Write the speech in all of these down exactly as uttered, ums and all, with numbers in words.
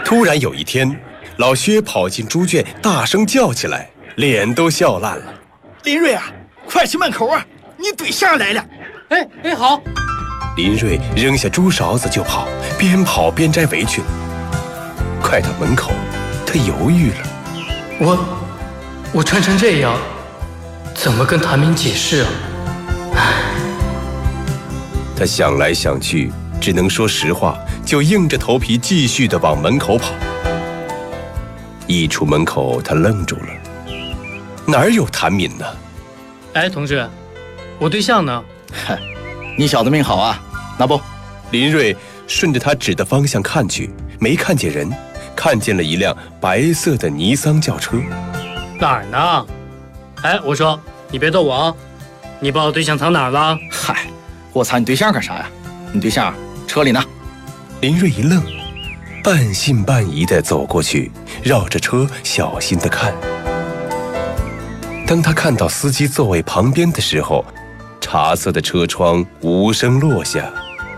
突然有一天，老薛跑进猪圈，大声叫起来，脸都笑烂了。 林瑞啊，快去门口啊，你对象来了。 哎哎，好。 林瑞扔下猪勺子就跑，边跑边摘围裙。快到门口，他犹豫了。 我我穿成这样，怎么跟谭明解释啊？唉。 他想来想去，只能说实话，就硬着头皮继续地往门口跑。一出门口，他愣住了，哪儿有谭敏呢？ 哎，同志，我对象呢？ 嗨，你小子命好啊！那不， 林瑞顺着他指的方向看去，没看见人，看见了一辆白色的尼桑轿车。 哪儿呢？哎，我说你别逗我啊！你把我对象藏哪儿了？ 嗨，我藏你对象干啥呀？你对象车里呢。 林瑞一愣，半信半疑地走过去，绕着车小心地看。当他看到司机座位旁边的时候，茶色的车窗无声落下，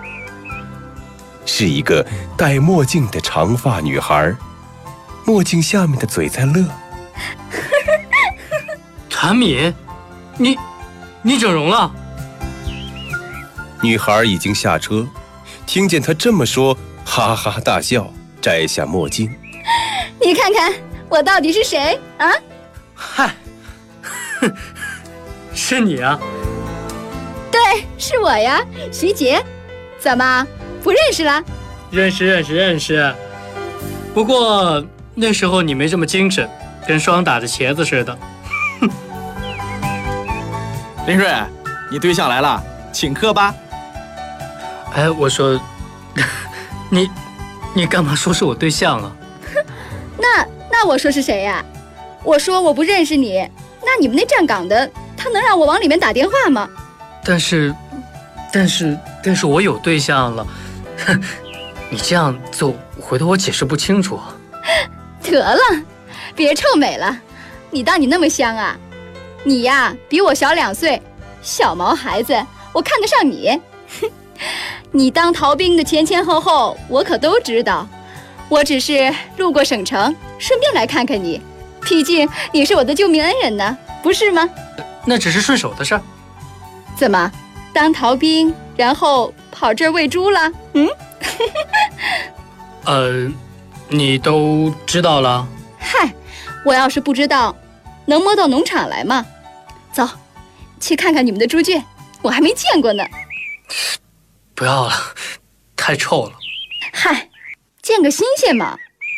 是一个戴墨镜的长发女孩，墨镜下面的嘴在乐。 谭敏，你你整容了？ 女孩已经下车，听见他这么说，哈哈大笑，摘下墨镜。 你看看我到底是谁啊？ 嗨，是你啊？ 对，是我呀，徐杰。怎么不认识了？ 认识认识认识。不过那时候你没这么精神，跟霜打的茄子似的。 林瑞，你对象来了，请客吧。 哎，我说，你你干嘛说是我对象啊？ 那那我说是谁呀？我说我不认识你，那你们那站岗的，他能让我往里面打电话吗？ 但是，但是，但是我有对象了。你这样做，回头我解释不清楚。 得了，别臭美了，你当你那么香啊？你呀，比我小两岁，小毛孩子，我看得上你。你当逃兵的前前后后，我可都知道。我只是路过省城，顺便来看看你。毕竟你是我的救命恩人呢，不是吗？ 那只是顺手的事儿。 怎么，当逃兵，然后跑这儿喂猪了？嗯？ 呃，你都知道了？ 嗨，我要是不知道，能摸到农场来吗？走，去看看你们的猪圈，我还没见过呢。 不要了，太臭了。 嗨，见个新鲜嘛。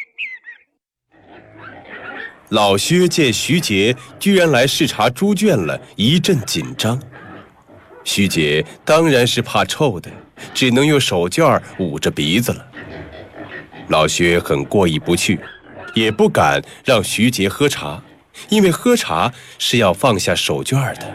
老薛见徐杰居然来视察猪圈了，一阵紧张。徐杰当然是怕臭的，只能用手绢捂着鼻子了。老薛很过意不去，也不敢让徐杰喝茶，因为喝茶是要放下手绢的。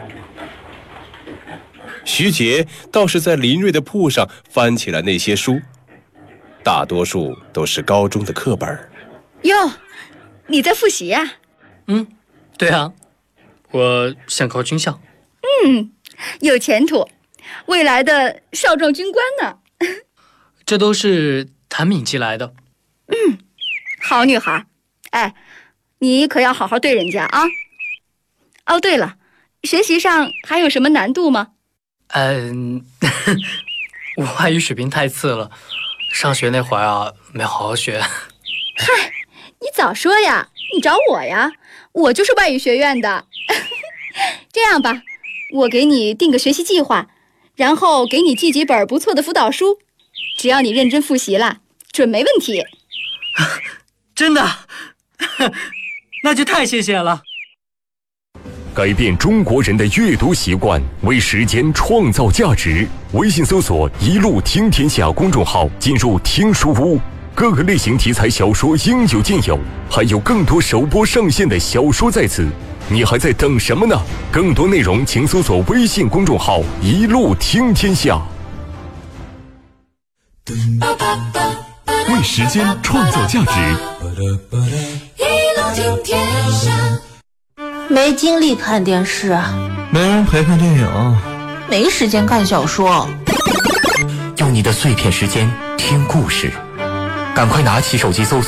徐杰倒是在林瑞的铺上翻起了那些书，大多数都是高中的课本。 哟，你在复习呀？ 嗯，对啊，我想考军校。 嗯，有前途，未来的少壮军官呢。 这都是谭敏寄来的。 嗯，好女孩。哎，你可要好好对人家啊。哦，对了，学习上还有什么难度吗？ 嗯，我外语水平太次了，上学那会儿啊，没好好学。 嗨，你早说呀，你找我呀，我就是外语学院的。这样吧，我给你定个学习计划，然后给你寄几本不错的辅导书，只要你认真复习了，准没问题。 真的？那就太谢谢了。 改变中国人的阅读习惯，为时间创造价值。微信搜索“一路听天下”公众号，进入听书屋，各个类型题材小说应有尽有，还有更多首播上线的小说在此。你还在等什么呢？更多内容请搜索微信公众号“一路听天下”。为时间创造价值， 一路听天下。 没精力看电视， 没人陪看电影， 没时间看小说， 用你的碎片时间听故事，赶快拿起手机搜索